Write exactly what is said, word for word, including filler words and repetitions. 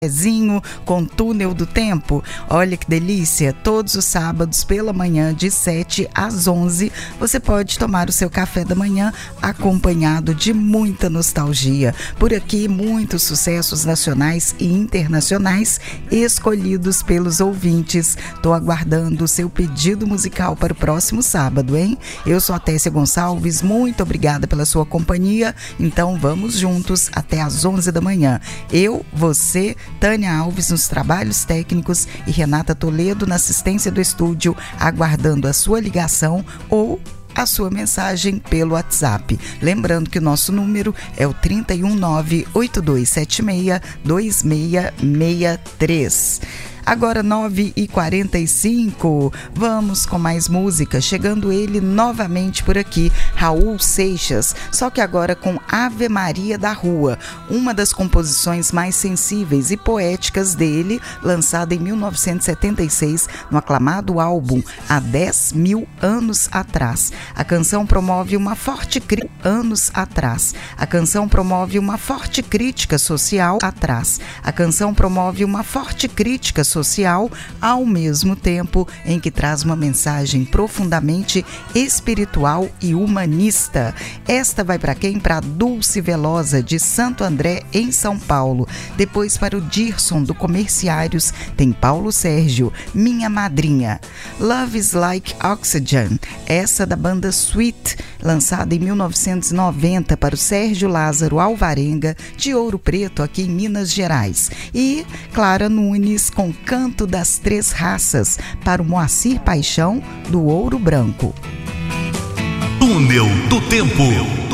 Pezinho com Túnel do Tempo. Olha que delícia, todos os sábados pela manhã de sete às onze você pode tomar o seu café da manhã acompanhado de muita nostalgia. Por aqui muitos sucessos nacionais e internacionais escolhidos pelos ouvintes. Tô aguardando o seu pedido musical para o próximo sábado, hein? Eu sou a Tessia Gonçalves, muito obrigada pela sua companhia. Então vamos juntos até às onze da manhã. Eu, você, Tânia Alves nos trabalhos técnicos e Renata Toledo na assistência do estúdio, aguardando a sua ligação ou a sua mensagem pelo WhatsApp. Lembrando que o nosso número é o trinta e um, nove oito dois sete seis, dois seis seis três. Agora nove e quarenta e cinco, vamos com mais música, chegando ele novamente por aqui, Raul Seixas, só que agora com Ave Maria da Rua, uma das composições mais sensíveis e poéticas dele, lançada em mil novecentos e setenta e seis, no aclamado álbum Há dez mil anos atrás. A canção promove uma forte crítica anos atrás. A canção promove uma forte crítica social atrás. A canção promove uma forte crítica social, ao mesmo tempo em que traz uma mensagem profundamente espiritual e humanista. Esta vai para quem? Para Dulce Velosa, de Santo André, em São Paulo. Depois para o Dirson, do Comerciários, tem Paulo Sérgio, Minha Madrinha. Love is Like Oxygen, essa da banda Sweet, lançada em mil novecentos e noventa para o Sérgio Lázaro Alvarenga, de Ouro Preto, aqui em Minas Gerais. E Clara Nunes com Canto das Três Raças, para o Moacir Paixão, do Ouro Branco. Túnel do Tempo.